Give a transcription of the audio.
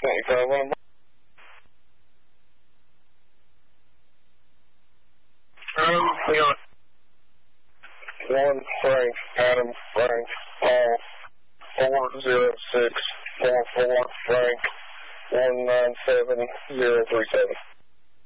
25 we got 1 Frank, Adam, Frank, Paul, 40644 Frank, 197037.